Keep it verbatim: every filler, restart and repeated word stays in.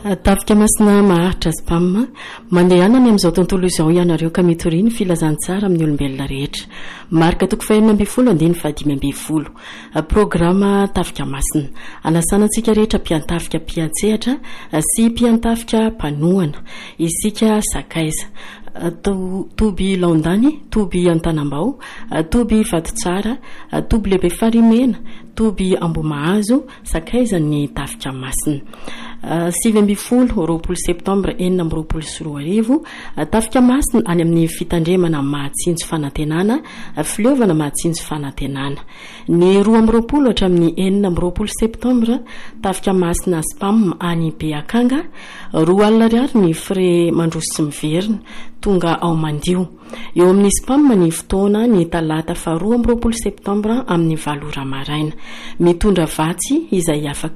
Tafika masina maharitra spam mandeha any amin'izao tontolo izao ianareo ka mitoriny filazantsara amin'ny olombelona rehetra. Marika toko fahenina ambin'ny folo andiny fadimy ambin'ny folo. Programa tafika masina. Anasanantsika rehetra mpiantafika mpiantsehatra sy mpiantafika mpanohana. Isika sakaiza. Toby laondany, toby antanambao, toby vatotsara, toby lehibe farimena, toby ambomahazo, sakaiza ny tafika masina. Sivy ambin'ny folo roapolo septambra enina amby roapolo sy roa arivo, tafika masina any amin'ny fitandremana mahatsinjo fanantenana, fileovana mahatsinjo fanantenana. Ny roa amby roapolo hatramin'ny enina amby roapolo septambra, tafika masina spam any Beakanga, roa alina ariary ny frais mandroso sy miverina, tonga ao mandio. Eo amin'ny spam ny fotoana ny talata faharoa amby roapolo septambra amin'ny valo ora maraina. Mitondra vatsy izay afaka